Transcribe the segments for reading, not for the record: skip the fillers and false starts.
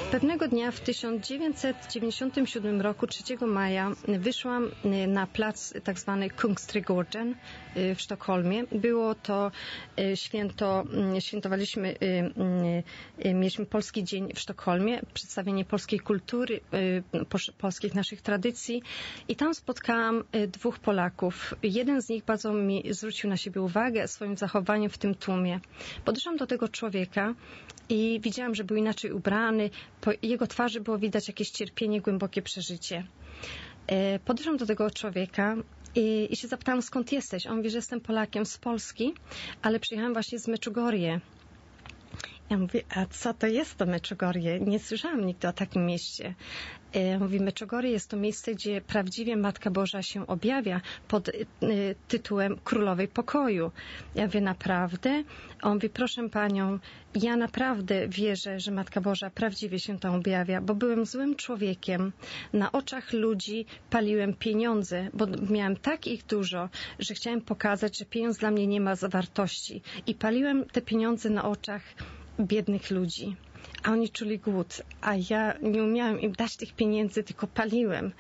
Pewnego dnia w 1997 roku, 3 maja, wyszłam na plac tak zwany Kungsträdgården w Sztokholmie. Było to święto, świętowaliśmy, mieliśmy Polski Dzień w Sztokholmie, przedstawienie polskiej kultury, polskich naszych tradycji i tam spotkałam 2 Polaków. Jeden z nich bardzo mi zwrócił na siebie uwagę swoim zachowaniem w tym tłumie. Podeszłam do tego człowieka i widziałam, że był inaczej ubrany. Po jego twarzy było widać jakieś cierpienie, głębokie przeżycie. Podeszłam do tego człowieka i się zapytałam, skąd jesteś? On mówi, że jestem Polakiem z Polski, ale przyjechałam właśnie z Meczugorje. Ja mówię, a co to jest to Meczugorje? Nie słyszałam nigdy o takim mieście. Mówi, Meczugorje jest to miejsce, gdzie prawdziwie Matka Boża się objawia pod tytułem Królowej Pokoju. Ja mówię, naprawdę? On mówi, proszę panią, ja naprawdę wierzę, że Matka Boża prawdziwie się tam objawia, bo byłem złym człowiekiem. Na oczach ludzi paliłem pieniądze, bo miałem tak ich dużo, że chciałem pokazać, że pieniądz dla mnie nie ma wartości. I paliłem te pieniądze na oczach biednych ludzi. A oni czuli głód, a ja nie umiałem im dać tych pieniędzy, tylko paliłem.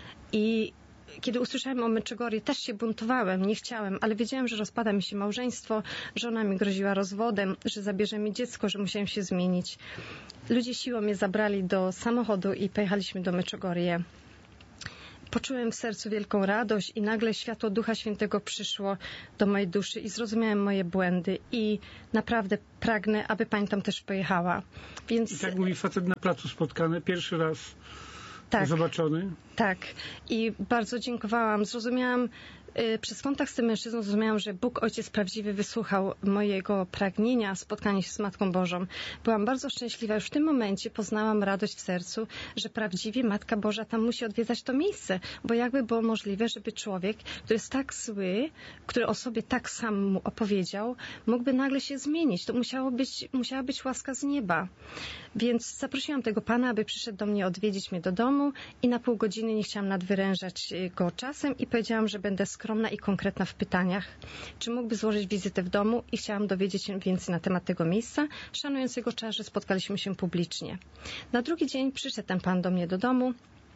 I kiedy usłyszałem o Meczugorje, też się buntowałem, nie chciałem, ale wiedziałem, że rozpada mi się małżeństwo, żona mi groziła rozwodem, że zabierze mi dziecko, że musiałem się zmienić. Ludzie siłą mnie zabrali do samochodu i pojechaliśmy do Meczugorje. Poczułem w sercu wielką radość i nagle światło Ducha Świętego przyszło do mojej duszy i zrozumiałem moje błędy i naprawdę pragnę, aby pani tam też pojechała. Więc... I tak mówi facet na placu spotkany, pierwszy raz zobaczony. Tak. I bardzo dziękowałam. Zrozumiałam, przez kontakt z tym mężczyzną zrozumiałam, że Bóg Ojciec prawdziwy wysłuchał mojego pragnienia spotkania się z Matką Bożą. Byłam bardzo szczęśliwa. Już w tym momencie poznałam radość w sercu, że prawdziwie Matka Boża tam musi odwiedzać to miejsce. Bo jakby było możliwe, żeby człowiek, który jest tak zły, który o sobie tak sam mu opowiedział, mógłby nagle się zmienić. To musiała być łaska z nieba. Więc zaprosiłam tego pana, aby przyszedł do mnie odwiedzić mnie do domu i na pół godziny nie chciałam nadwyrężać go czasem i powiedziałam, że będę skromna i konkretna w pytaniach. Czy mógłby złożyć wizytę w domu i chciałam dowiedzieć się więcej na temat tego miejsca, szanując jego czas, że spotkaliśmy się publicznie. Na drugi dzień przyszedł ten pan do mnie do domu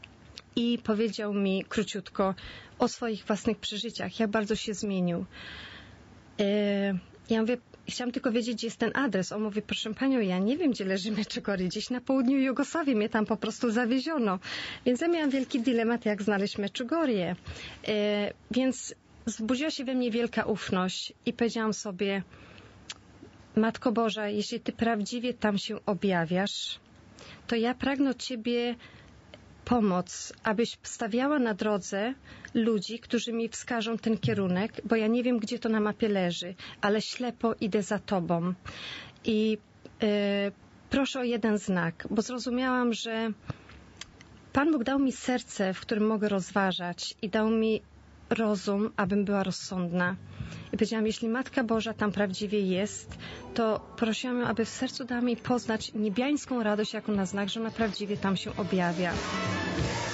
i powiedział mi króciutko o swoich własnych przeżyciach, jak bardzo się zmienił. Ja mówię, chciałam tylko wiedzieć, gdzie jest ten adres. On mówi, proszę panią, ja nie wiem, gdzie leży Meczugorje. Gdzieś na południu Jugosławii mnie tam po prostu zawieziono. Więc ja miałam wielki dylemat, jak znaleźć Meczugorje. Więc wzbudziła się we mnie wielka ufność i powiedziałam sobie, Matko Boża, jeśli Ty prawdziwie tam się objawiasz, to ja pragnę od Ciebie pomoc, abyś stawiała na drodze ludzi, którzy mi wskażą ten kierunek, bo ja nie wiem, gdzie to na mapie leży, ale ślepo idę za Tobą. I proszę o jeden znak, bo zrozumiałam, że Pan Bóg dał mi serce, w którym mogę rozważać i dał mi rozum, abym była rozsądna. I powiedziałam, jeśli Matka Boża tam prawdziwie jest, to prosiłam ją, aby w sercu dała mi poznać niebiańską radość jako na znak, że ona prawdziwie tam się objawia.